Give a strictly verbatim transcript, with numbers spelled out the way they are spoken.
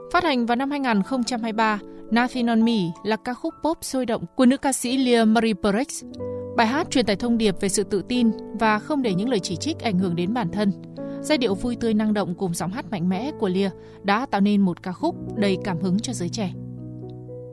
Phát hành vào năm hai không hai ba, Nothing on Me là ca khúc pop sôi động của nữ ca sĩ Leah Marie Perez. Bài hát truyền tải thông điệp về sự tự tin và không để những lời chỉ trích ảnh hưởng đến bản thân. Giai điệu vui tươi năng động cùng giọng hát mạnh mẽ của Leah đã tạo nên một ca khúc đầy cảm hứng cho giới trẻ.